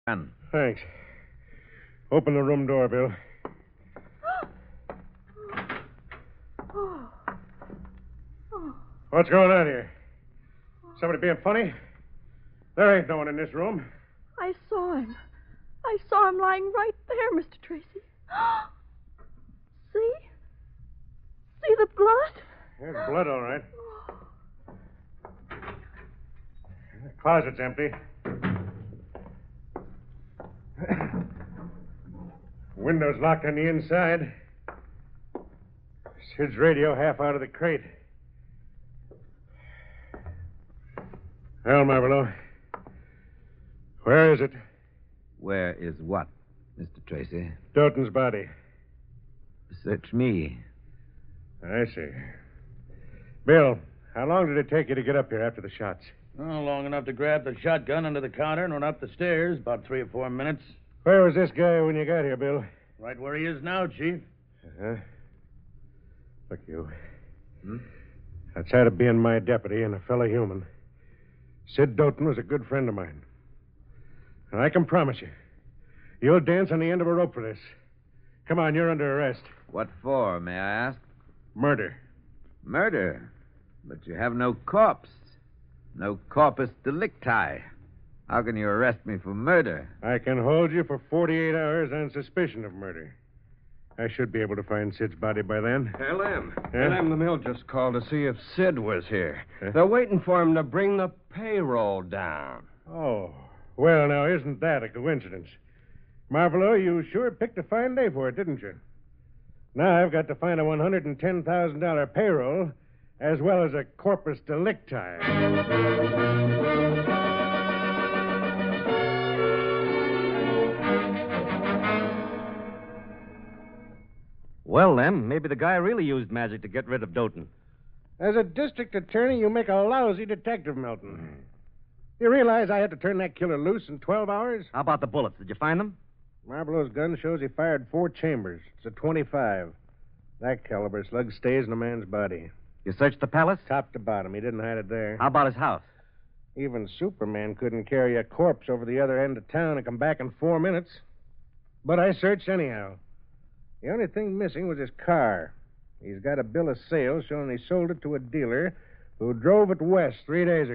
Gun. Thanks. Open the room door, Bill. What's going on here? Somebody being funny? There ain't no one in this room. I saw him. I saw him lying right there, Mr. Tracy. See? See the blood? There's blood, all right. The closet's empty. Window's locked on the inside. Sid's radio half out of the crate. Well, Marvelo, where is it? Where is what, Mr. Tracy? Doughton's body. Search me. I see. Bill, how long did it take you to get up here after the shots? Oh, long enough to grab the shotgun under the counter and run up the stairs. About 3 or 4 minutes. Where was this guy when you got here, Bill? Right where he is now, Chief. Uh-huh. Look, you. Outside of being my deputy and a fellow human, Sid Doughton was a good friend of mine. And I can promise you, you'll dance on the end of a rope for this. Come on, you're under arrest. What for, may I ask? Murder. Murder? But you have no corpse. No corpus delicti. How can you arrest me for murder? I can hold you for 48 hours on suspicion of murder. I should be able to find Sid's body by then. LM. Yeah? LM, the mill just called to see if Sid was here. Huh? They're waiting for him to bring the payroll down. Oh, well, now, isn't that a coincidence? Marvelo, you sure picked a fine day for it, didn't you? Now I've got to find a $110,000 payroll as well as a corpus delicti. Well, then, maybe the guy really used magic to get rid of Doughton. As a district attorney, you make a lousy detective, Milton. You realize I had to turn that killer loose in 12 hours? How about the bullets? Did you find them? Marvelo's gun shows he fired 4 chambers. It's a .25. That caliber slug stays in a man's body. You searched the palace? Top to bottom. He didn't hide it there. How about his house? Even Superman couldn't carry a corpse over the other end of town and come back in 4 minutes. But I searched anyhow. The only thing missing was his car. He's got a bill of sale showing he sold it to a dealer who drove it west 3 days ago.